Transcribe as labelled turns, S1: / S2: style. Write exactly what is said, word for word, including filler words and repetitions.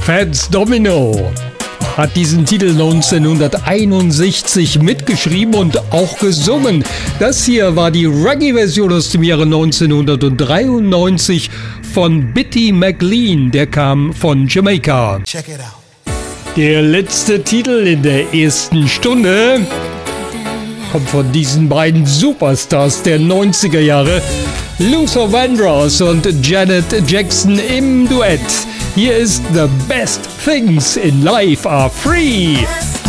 S1: Fats Domino hat diesen Titel neunzehnhunderteinundsechzig mitgeschrieben und auch gesungen. Das hier war die Reggae-Version aus dem Jahre neunzehnhundertdreiundneunzig von Bitty McLean, der kam von Jamaika.
S2: Check it out.
S1: Der letzte Titel in der ersten Stunde kommt von diesen beiden Superstars der neunziger Jahre, Luther Vandross und Janet Jackson im Duett. Hier ist The Best Things in Life Are Free.